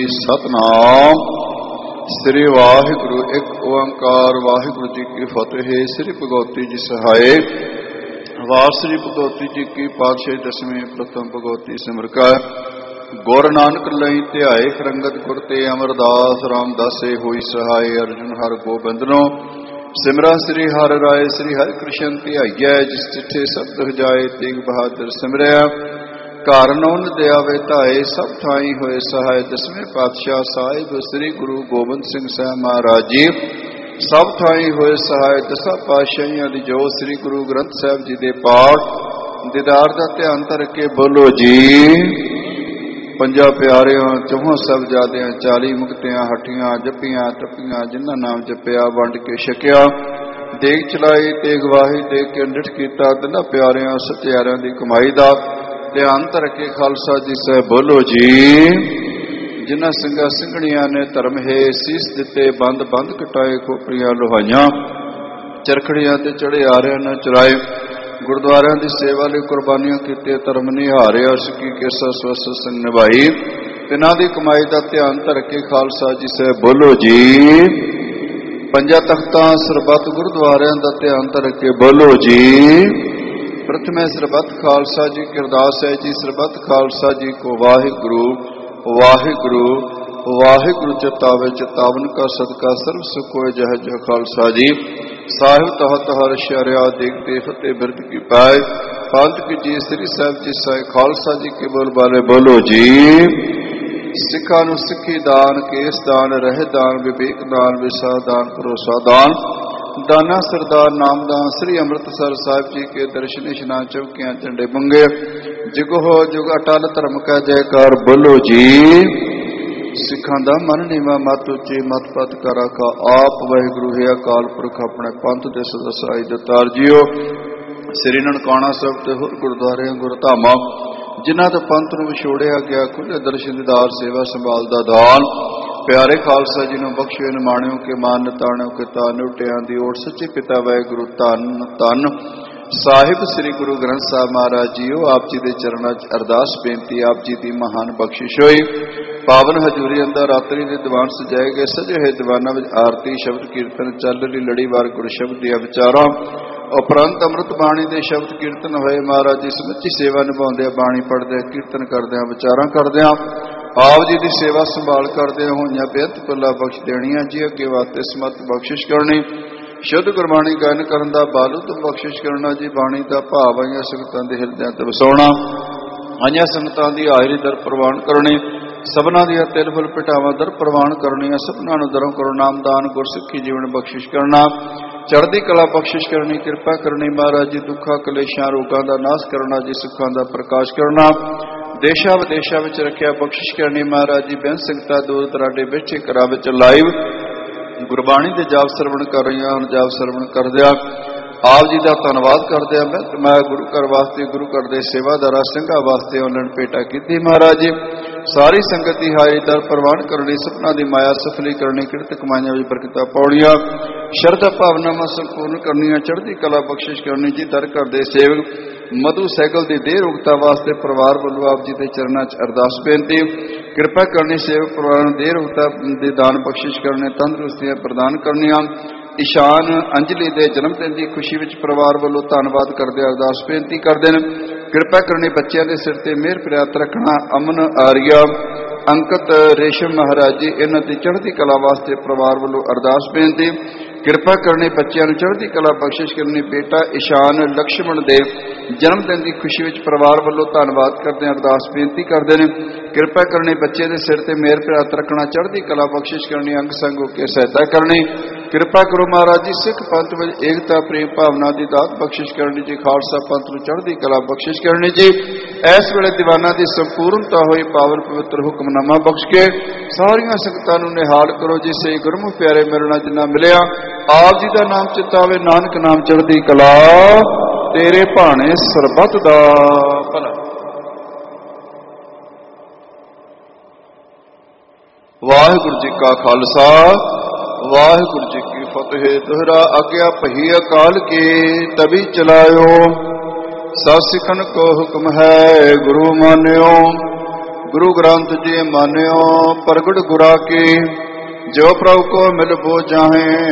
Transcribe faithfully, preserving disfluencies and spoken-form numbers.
ਸਤਨਾਮ ਸ੍ਰੀ ਵਾਹਿਗੁਰੂ ਇੱਕ ਓੰਕਾਰ ਵਾਹਿਗੁਰੂ ਜੀ ਕੀ ਫਤਿਹ। ਸ੍ਰੀ ਭਗਵਤੀ ਜੀ ਸਹਾਏ। ਵਾਰ ਸ੍ਰੀ ਭਗਵਤੀ ਜੀ ਕੀ ਪਾਤਸ਼ਾਹੀ ਦਸਵੀਂ ਪ੍ਰਥਮ ਭਗਵਤੀ ਸਿਮਰ ਕਾ ਗੁਰ ਨਾਨਕ ਲਈ ਧਿਆਏ ਫਰੰਗਤ ਗੁਰ ਤੇ ਅਮਰਦਾਸ ਰਾਮਦਾਸੇ ਹੋਈ ਸਹਾਏ। ਅਰਜੁਨ ਹਰ ਗੋਬਿੰਦਨੋ ਸਿਮਰਾ ਸ੍ਰੀ ਹਰਿ ਰਾਏ ਸ੍ਰੀ ਹਰਿ ਕ੍ਰਿਸ਼ਨ ਧਿਆਈਐ ਜਿਸ ਚਿੱਠੇ ਸਤਿ ਜਾਏ ਤੇਗ ਬਹਾਦਰ ਸਿਮਰਿਆ ਘਰ ਨੌਨ ਦਿਆਵੇ ਧਾਏ ਸਭ ਥਾਈ ਹੋਏ ਸਹਾਏ। ਦਸਵੇਂ ਪਾਤਸ਼ਾਹ ਸਾਹਿਬ ਸ੍ਰੀ ਗੁਰੂ ਗੋਬਿੰਦ ਸਿੰਘ ਸਾਹਿਬ ਮਹਾਰਾਜ ਜੀ ਸਭ ਥਾਈ ਹੋਏ ਸਹਾਏ। ਦਸਾਂ ਪਾਤਸ਼ਾਹੀਆਂ ਦੀ ਜੋ ਸ੍ਰੀ ਗੁਰੂ ਗ੍ਰੰਥ ਸਾਹਿਬ ਜੀ ਦੇ ਪਾਠ ਦੀਦਾਰ ਦਾ ਧਿਆਨ ਧਰ ਕੇ ਬੋਲੋ ਜੀ। ਪੰਜਾਂ ਪਿਆਰਿਆਂ ਚੌਹਾਂ ਸਾਹਿਬਜ਼ਾਦਿਆਂ ਚਾਲੀ ਮੁਕਤਿਆਂ ਹੱਟੀਆਂ ਜੱਪੀਆਂ ਤੱਪੀਆਂ ਜਿਨ੍ਹਾਂ ਨਾਮ ਜਪਿਆ ਵੰਡ ਕੇ ਛਕਿਆ ਦੇਗ ਚਲਾਈ ਤੇ ਗਵਾਹੀ ਦੇ ਕੇ ਨਿਠ ਕੀਤਾ ਤਿੰਨਾਂ ਪਿਆਰਿਆਂ ਸੱਚਿਆਰਿਆਂ ਦੀ ਕਮਾਈ ਦਾ ਧਿਆਨ ਧਰ ਕੇ ਖਾਲਸਾ ਜੀ ਸਾਹਿਬ ਬੋਲੋ ਜੀ। ਜਿਨ੍ਹਾਂ ਸਿੰਘਾਂ ਸਿੰਘਣੀਆਂ ਨੇ ਧਰਮ ਹੈ ਸੀਸ ਦਿੱਤੇ ਬੰਦ ਬੰਦ ਕਟਾਏ ਖੋਪਰੀਆਂ ਲੋਹਾਈਆਂ ਚਰਖੜੀਆਂ ਤੇ ਚੜੇ ਆਰਿਆਂ ਨਾਲ ਚਰਾਏ ਗੁਰਦੁਆਰਿਆਂ ਦੀ ਸੇਵਾ ਲਈ ਕੁਰਬਾਨੀਆਂ ਕੀਤੀਆਂ ਧਰਮ ਨਿਹਾਰਿਆ ਸਿੱਖੀ ਕੇਸਾ ਸਵਸਤ ਸਿੰਘ ਨਿਭਾਈ ਤਿਨਾਂ ਦੀ ਕਮਾਈ ਦਾ ਧਿਆਨ ਧਰ ਕੇ ਖਾਲਸਾ ਜੀ ਸਾਹਿਬ ਬੋਲੋ ਜੀ। ਪੰਜਾਂ ਤਖਤਾਂ ਸਰਬੱਤ ਗੁਰਦੁਆਰਿਆਂ ਦਾ ਧਿਆਨ ਧਰ ਕੇ ਬੋਲੋ ਜੀ। ਪ੍ਰਥਮੇ ਸਰਬੱਤ ਖਾਲਸਾ ਜੀ ਕੀ ਅਰਦਾਸ ਹੈ ਜੀ। ਸਰਬੱਤ ਖਾਲਸਾ ਜੀ ਕੋ ਵਾਹਿਗੁਰੂ ਵਾਹਿਗੁਰੂ ਵਾਹਿਗੁਰੂ ਚਿਤਾਵੇ ਚਿਤਾਵਨ ਕਾ ਸਦਕਾ ਸਰਬ ਸੁਖ ਹੋਏ ਜਹ ਜਹ ਖਾਲਸਾ ਜੀ ਸਾਹਿਬ ਤਹਤ ਹਰ ਸ਼ਰਿਆ ਦੇਖਤੇ ਫਤਿਹ ਬਿਰਦ ਕੀ ਪਾਏ ਪੰਥ ਕੀ ਜੀ ਸ੍ਰੀ ਸਾਹਿਬ ਜੀ ਸਾਹਿਬ ਖਾਲਸਾ ਜੀ ਕੇ ਬੋਲ ਬਾਲੇ ਬੋਲੋ ਜੀ। ਸਿੱਖਾਂ ਨੂੰ ਸਿੱਖੀ ਦਾਨ ਕੇਸ ਦਾਨ ਰਹਿ ਦਾਨ ਵਿਵੇਕ ਦਾਨ ਵਿਸਾ ਦਾਨ ਭਰੋਸਾ ਦਾਨ ਦਾਨਾ ਸਰਦਾਰ ਨਾਮਦਾਨ ਸ੍ਰੀ ਅੰਮ੍ਰਿਤਸਰ ਸਾਹਿਬ ਜੀ ਕੇ ਦਰਸ਼ਨ ਇਸ਼ਨਾਨ ਚੌਕੀਆਂ ਝੰਡੇ ਬੰਗੇ ਜੁਗ ਹੋ ਜੁਗ ਅਟਲ ਧਰਮ ਕਾ ਜੈਕਾਰ ਬੋਲੋ ਜੀ। ਸਿੱਖਾਂ ਦਾ ਮਨ ਨੀਵਾ ਮਤ ਉੱਚੀ ਮਤ ਪਤ ਕਰ ਰੱਖਾ ਆਪ ਵਾਹਿਗੁਰੂ ਹੈ ਅਕਾਲ ਪੁਰਖ ਆਪਣੇ ਪੰਥ ਦੇ ਸਦਸਾਈ ਦਤਾਰ ਜੀਓ ਸ੍ਰੀ ਨਨਕਾਣਾ ਸਾਹਿਬ ਤੇ ਹੋਰ ਗੁਰਦੁਆਰਿਆਂ ਗੁਰਧਾਮਾਂ ਜਿਨ੍ਹਾਂ ਤੋਂ ਪੰਥ ਨੂੰ ਵਿਛੋੜਿਆ ਗਿਆ ਖੁੱਲੇ ਦਰਸ਼ਨ ਦੀਦਾਰ ਸੇਵਾ ਸੰਭਾਲ ਦਾ ਦਾਨ ਪਿਆਰੇ ਖਾਲਸਾ ਜੀ ਨੂੰ ਬਖਸ਼ਿਓ ਨਿਮਾਣਿਓ ਕੇ ਮਾਨ ਤਾਣਿਓ ਕੇ ਤਾਨ ਉਟਿਆਂ ਦੀ ਓਟ ਸੱਚੇ ਪਿਤਾ ਵਾਹਿਗੁਰੂ ਧੰਨ ਧੰਨ ਸਾਹਿਬ ਸ੍ਰੀ ਗੁਰੂ ਗ੍ਰੰਥ ਸਾਹਿਬ ਮਹਾਰਾਜ ਜੀਓ ਆਪ ਜੀ ਦੇ ਚਰਨਾਂ 'ਚ ਅਰਦਾਸ ਬੇਨਤੀ ਆਪ ਜੀ ਦੀ ਮਹਾਨ ਬਖਸ਼ਿਸ਼ ਹੋਈ ਪਾਵਨ ਹਜ਼ੂਰੀ ਅੰਦਰ ਰਾਤਰੀ ਦੇ ਦੀਵਾਨ ਸਜਾਏ ਗਏ ਸਜੇ ਹੋਏ ਦੀਵਾਨਾਂ ਵਿੱਚ ਆਰਤੀ ਸ਼ਬਦ ਕੀਰਤਨ ਚੱਲ ਰਹੀ ਲੜੀਵਾਰ ਗੁਰ ਸ਼ਬਦ ਦੀਆਂ ਵਿਚਾਰਾਂ ਉਪਰੰਤ ਅੰਮ੍ਰਿਤ ਬਾਣੀ ਦੇ ਸ਼ਬਦ ਕੀਰਤਨ ਹੋਏ ਮਹਾਰਾਜ ਜੀ ਸਮੁੱਚੀ ਸੇਵਾ ਨਿਭਾਉਂਦੇ ਬਾਣੀ ਪੜ੍ਹਦੇ ਕੀਰਤਨ ਕਰਦੇ ਵਿਚਾਰਾਂ ਕਰਦੇ ਆਪ ਜੀ ਦੀ ਸੇਵਾ ਸੰਭਾਲ ਕਰਦੇ ਹੋਈਆਂ ਬੇਅੰਤ ਪੱਲਾ ਬਖਸ਼ ਦੇਣੀਆਂ ਜੀ ਅੱਗੇ ਵਾਸਤੇ ਸਮਤ ਬਖਸ਼ਿਸ਼ ਕਰਨੀ ਸ਼ੁੱਧ ਗੁਰਬਾਣੀ ਗਾਇਨ ਕਰਨ ਦਾ ਬਾਲੂ ਤੋਂ ਬਖਸ਼ਿਸ਼ ਕਰਨਾ ਜੀ ਬਾਣੀ ਦਾ ਭਾਵ ਆਈਆਂ ਸੰਗਤਾਂ ਦੇ ਹਿਰਦਿਆਂ ਤੇ ਵਸਾਉਣਾ ਆਈਆਂ ਸੰਗਤਾਂ ਦੀ ਹਾਜ਼ਰੀ ਦਰ ਪ੍ਰਵਾਨ ਕਰਨੀ ਸਭਨਾਂ ਦੀਆਂ ਤਿਲ ਫੁੱਲ ਪਿਟਾਵਾਂ ਦਰ ਪ੍ਰਵਾਨ ਕਰਨੀਆਂ ਸਭਨਾਂ ਨੂੰ ਦਰੋਂ ਕਰੋ ਨਾਮਦਾਨ ਗੁਰਸਿੱਖੀ ਜੀਵਨ ਬਖਸ਼ਿਸ਼ ਕਰਨਾ ਚੜ੍ਹਦੀ ਕਲਾ ਬਖਸ਼ਿਸ਼ ਕਰਨੀ ਕਿਰਪਾ ਕਰਨੀ ਮਹਾਰਾਜ ਜੀ ਦੁੱਖਾਂ ਕਲੇਸ਼ਾਂ ਰੋਗਾਂ ਦਾ ਨਾਸ਼ ਕਰਨਾ ਜੀ ਸੁੱਖਾਂ ਦਾ ਪ੍ਰਕਾਸ਼ ਕਰਨਾ ਦੇਸ਼ਾਂ ਵਿਦੇਸ਼ਾਂ ਵਿੱਚ ਰੱਖਿਆ ਬਖਸ਼ਿਸ਼ ਕਰਨੀ ਮਹਾਰਾਜ ਜੀ ਬੇਅੰਤ ਸੰਗਤਾਂ ਦੂਰ ਦਰਾਡੇ ਵਿੱਚ ਘਰਾਂ ਵਿੱਚ ਲਾਈਵ ਗੁਰਬਾਣੀ ਦੇ ਜਾਪ ਸਰਵਣ ਕਰ ਰਹੀਆਂ ਹਨ ਜਾਪ ਸਰਵਣ ਕਰਦਿਆਂ ਆਪ ਜੀ ਦਾ ਧੰਨਵਾਦ ਕਰਦਿਆਂ ਮੈਂ ਮੈਂ ਗੁਰੂ ਘਰ ਵਾਸਤੇ ਗੁਰੂ ਘਰ ਦੇ ਸੇਵਾਦਾਰਾਂ ਸਿੰਘਾਂ ਵਾਸਤੇ ਉਹਨਾਂ ਨੂੰ ਭੇਟਾ ਕੀਤੀ ਮਹਾਰਾਜ ਜੀ ਸਾਰੀ ਸੰਗਤ ਦੀ ਹਾਜ਼ਰੀ ਦਰ ਪ੍ਰਵਾਨ ਕਰਨੀ ਸਪਨਾ ਦੀ ਮਾਇਆ ਸਫਲੀ ਕਰਨੀ ਕਿਰਤ ਕਮਾਈਆਂ ਵਿੱਚ ਬਰਕਤਾਂ ਪਾਉਣੀਆਂ ਸ਼ਰਧਾ ਭਾਵਨਾਵਾਂ ਸੰਪੂਰਨ ਕਰਨੀਆਂ ਚੜ੍ਹਦੀ ਕਲਾ ਬਖਸ਼ਿਸ਼ ਕਰਨੀ ਜੀ ਦਰ ਘਰ ਦੇ ਸੇਵਕ ਮਧੂ ਸੈਗਲ ਦੀ ਦੇਹ ਰੁਕਤਾ ਵਾਸਤੇ ਪਰਿਵਾਰ ਵੱਲੋਂ ਆਪ ਜੀ ਦੇ ਚਰਨਾਂ 'ਚ ਅਰਦਾਸ ਬੇਨਤੀ ਕਿਰਪਾ ਕਰਨੀ ਸੇਵਕ ਪਰਿਵਾਰ ਨੂੰ ਦੇਹ ਰੁਕਤਾ ਦੇ ਦਾਨ ਬਖਸ਼ਿਸ਼ ਕਰਨੇ ਤੰਦਰੁਸਤੀਆਂ ਪ੍ਰਦਾਨ ਕਰਨੀਆਂ ਇਸ਼ਾਨ ਅੰਜਲੀ ਦੇ ਜਨਮ ਦਿਨ ਦੀ ਖੁਸ਼ੀ ਵਿੱਚ ਪਰਿਵਾਰ ਵੱਲੋਂ ਧੰਨਵਾਦ ਕਰਦੇ ਅਰਦਾਸ ਬੇਨਤੀ ਕਰਦੇ ਨੇ ਕਿਰਪਾ ਕਰਨੀ ਬੱਚਿਆਂ ਦੇ ਸਿਰ ਤੇ ਮਿਹਰ ਪ੍ਰਿਆਤ ਰੱਖਣਾ ਅਮਨ ਆਰੀਆ ਅੰਕਤ ਰੇਸ਼ਮ ਮਹਾਰਾਜ ਜੀ ਇਹਨਾਂ ਦੀ ਚੜ੍ਹਦੀ ਕਲਾ ਵਾਸਤੇ ਪਰਿਵਾਰ ਵੱਲੋਂ ਅਰਦਾਸ ਬੇਨਤੀ ਕਿਰਪਾ ਕਰਨੀ ਬੱਚਿਆਂ ਨੂੰ ਚੜ੍ਹਦੀ ਕਲਾ ਬਖਸ਼ਿਸ਼ ਕਰਨੀ ਬੇਟਾ ਇਸ਼ਾਨ ਲਕਸ਼ਮਣ ਦੇ ਜਨਮ ਦਿਨ ਦੀ ਖੁਸ਼ੀ ਵਿੱਚ ਪਰਿਵਾਰ ਵੱਲੋਂ ਧੰਨਵਾਦ ਕਰਦੇ ਅਰਦਾਸ ਬੇਨਤੀ ਕਰਦੇ ਨੇ ਕਿਰਪਾ ਕਰਨੀ ਬੱਚੇ ਦੇ ਸਿਰ ਤੇ ਮਿਹਰ ਪ੍ਰਿਆਤ ਰੱਖਣਾ ਚੜ੍ਹਦੀ ਕਲਾ ਬਖਸ਼ਿਸ਼ ਕਰਨੀ ਅੰਗ ਸੰਗ ਹੋ ਕੇ ਸਹਾਇਤਾ ਕਰਨੀ ਕਿਰਪਾ ਕਰੋ ਮਹਾਰਾਜ ਜੀ ਸਿੱਖ ਪੰਥ ਵਿੱਚ ਏਕਤਾ ਪ੍ਰੇਮ ਭਾਵਨਾ ਦੀ ਦਾਤ ਬਖਸ਼ਿਸ਼ ਕਰਨੀ ਜੀ ਖਾਲਸਾ ਪੰਥ ਨੂੰ ਚੜ੍ਹਦੀ ਕਲਾ ਬਖਸ਼ਿਸ਼ ਕਰਨੀ ਜੀ ਇਸ ਵੇਲੇ ਦੀਵਾਨਾਂ ਦੀ ਸੰਪੂਰਨਤਾ ਹੋਈ ਪਾਵਨ ਪਵਿੱਤਰ ਹੁਕਮਨਾਮਾ ਬਖਸ਼ ਕੇ ਸਾਰੀਆਂ ਸੰਗਤਾਂ ਨੂੰ ਨਿਹਾਲ ਕਰੋ ਜੀ ਸਹੀ ਗੁਰਮੁਖ ਪਿਆਰੇ ਮਿਲਣਾ ਜਿੰਨਾ ਮਿਲਿਆ ਆਪ ਜੀ ਦਾ ਨਾਮ ਚਿਤਾਵੇ ਨਾਨਕ ਨਾਮ ਚੜ੍ਹਦੀ ਕਲਾ ਤੇਰੇ ਭਾਣੇ ਸਰਬੱਤ ਦਾ ਭਲਾ। ਵਾਹਿਗੁਰੂ ਜੀ ਕਾ ਖਾਲਸਾ ਵਾਹਿਗੁਰੂ ਜੀ ਕੀ ਫਤਿਹ। ਦੋਹਰਾ ਆਗਿਆ ਪਹੀ ਅਕਾਲ ਕੀ ਤਬੀ ਚਲਾਇਓ ਸਭ ਸਿੱਖਨ ਕੋ ਹੁਕਮ ਹੈ ਗੁਰੂ ਮਾਨਿਓ गुरु ग्रंथ जी मान्यो प्रगट गुरा की जो प्रभु को मिल बो जाहे